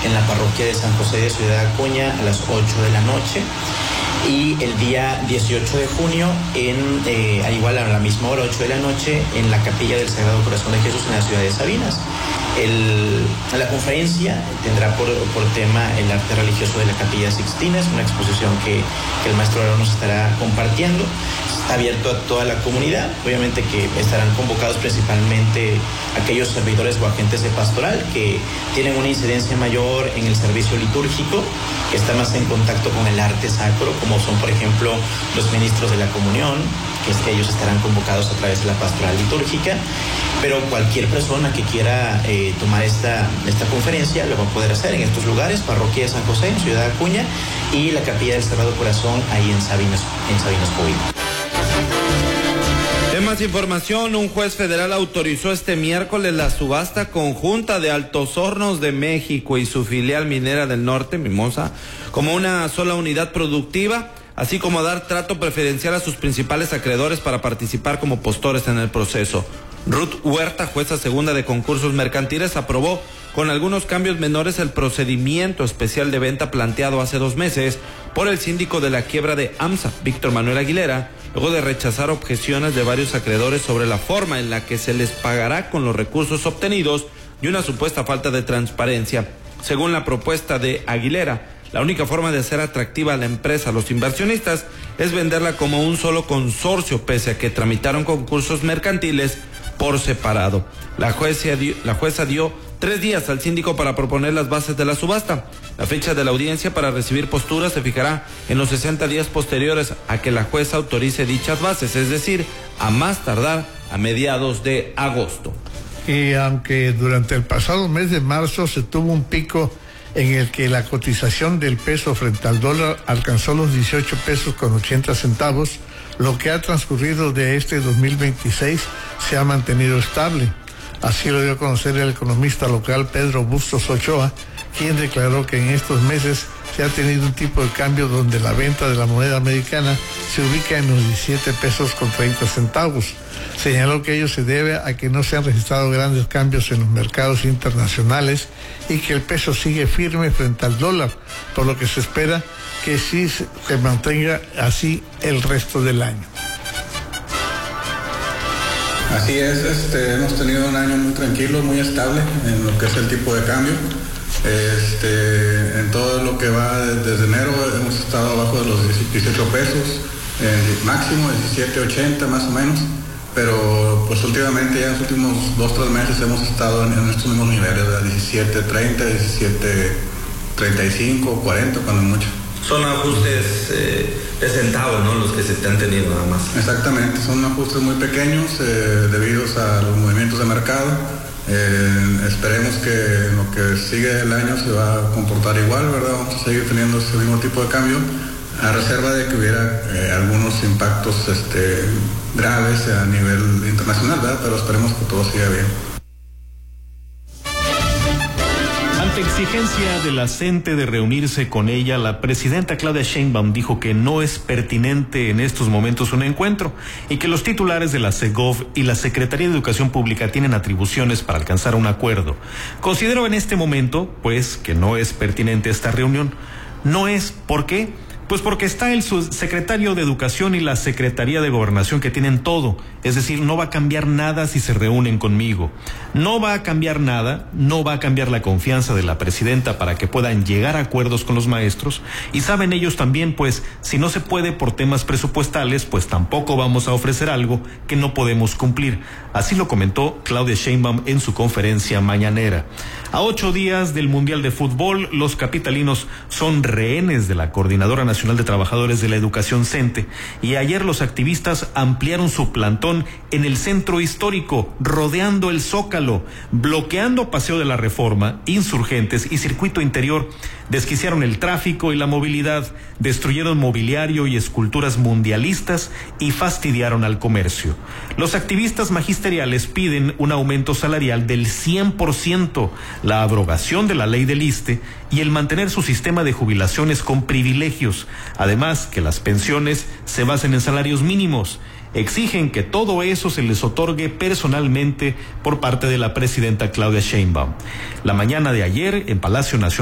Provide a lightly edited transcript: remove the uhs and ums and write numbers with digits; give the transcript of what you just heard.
en la parroquia de San José de Ciudad Acuña a las 8 de la noche. Y el día 18 de junio, igual a la misma hora, 8 de la noche, en la Capilla del Sagrado Corazón de Jesús en la ciudad de Sabinas. La conferencia tendrá por tema el arte religioso de la Capilla Sixtina. Es una exposición que el maestro ahora nos estará compartiendo. Está abierto a toda la comunidad. Obviamente que estarán convocados principalmente aquellos servidores o agentes de pastoral que tienen una incidencia mayor en el servicio litúrgico, que está más en contacto con el arte sacro, como son, por ejemplo, los ministros de la comunión, que ellos estarán convocados a través de la pastoral litúrgica. Pero cualquier persona que quiera tomar esta conferencia lo va a poder hacer en estos lugares: Parroquia de San José en Ciudad Acuña y la Capilla del Sagrado Corazón ahí en Sabinas, Coahuila. De más información, un juez federal autorizó este miércoles la subasta conjunta de Altos Hornos de México y su filial minera del norte, Mimosa, como una sola unidad productiva, así como dar trato preferencial a sus principales acreedores para participar como postores en el proceso. Ruth Huerta, jueza segunda de concursos mercantiles, aprobó con algunos cambios menores el procedimiento especial de venta planteado hace 2 meses por el síndico de la quiebra de AMSA, Víctor Manuel Aguilera, luego de rechazar objeciones de varios acreedores sobre la forma en la que se les pagará con los recursos obtenidos y una supuesta falta de transparencia. Según la propuesta de Aguilera, la única forma de hacer atractiva a la empresa a los inversionistas es venderla como un solo consorcio, pese a que tramitaron concursos mercantiles por separado. La jueza dio 3 días al síndico para proponer las bases de la subasta. La fecha de la audiencia para recibir posturas se fijará en los 60 días posteriores a que la jueza autorice dichas bases, es decir, a más tardar a mediados de agosto. Y aunque durante el pasado mes de marzo se tuvo un pico en el que la cotización del peso frente al dólar alcanzó los 18 pesos con 80 centavos, lo que ha transcurrido de este 2026 se ha mantenido estable. Así lo dio a conocer el economista local Pedro Bustos Ochoa, quien declaró que en estos meses se ha tenido un tipo de cambio donde la venta de la moneda americana se ubica en los 17 pesos con 30 centavos. Señaló que ello se debe a que no se han registrado grandes cambios en los mercados internacionales y que el peso sigue firme frente al dólar, por lo que se espera que sí se mantenga así el resto del año. Así es, hemos tenido un año muy tranquilo, muy estable en lo que es el tipo de cambio. En todo lo que va desde enero hemos estado abajo de los 18 pesos, en máximo 17.80 más o menos, pero pues últimamente ya en los últimos 2-3 meses hemos estado en estos mismos niveles, de 17.30, 17.35, 40 cuando mucho. Son ajustes de centavos, ¿no?, los que se te han tenido nada más. Exactamente, son ajustes muy pequeños debidos a los movimientos de mercado. Esperemos que lo que sigue el año se va a comportar igual, ¿verdad? Vamos a seguir teniendo ese mismo tipo de cambio, a reserva de que hubiera algunos impactos graves a nivel internacional, ¿verdad? Pero esperemos que todo siga bien. Ante exigencia de la CENTE de reunirse con ella, la presidenta Claudia Sheinbaum dijo que no es pertinente en estos momentos un encuentro y que los titulares de la Segov y la Secretaría de Educación Pública tienen atribuciones para alcanzar un acuerdo. Considero en este momento, pues, que no es pertinente esta reunión. No es, ¿por qué? Pues porque está el subsecretario de Educación y la Secretaría de Gobernación que tienen todo. Es decir, no va a cambiar nada si se reúnen conmigo. No va a cambiar nada, no va a cambiar la confianza de la presidenta para que puedan llegar a acuerdos con los maestros. Y saben ellos también, pues, si no se puede por temas presupuestales, pues tampoco vamos a ofrecer algo que no podemos cumplir. Así lo comentó Claudia Sheinbaum en su conferencia mañanera. A 8 días del Mundial de Fútbol, los capitalinos son rehenes de la Coordinadora Nacional de Trabajadores de la Educación CENTE, y ayer los activistas ampliaron su plantón en el centro histórico, rodeando el Zócalo, bloqueando Paseo de la Reforma, Insurgentes y Circuito Interior. Desquiciaron el tráfico y la movilidad, destruyeron mobiliario y esculturas mundialistas y fastidiaron al comercio. Los activistas magisteriales piden un aumento salarial del 100%, la abrogación de la ley del ISSSTE y el mantener su sistema de jubilaciones con privilegios, además que las pensiones se basen en salarios mínimos. Exigen que todo eso se les otorgue personalmente por parte de la presidenta Claudia Sheinbaum. La mañana de ayer, en Palacio Nacional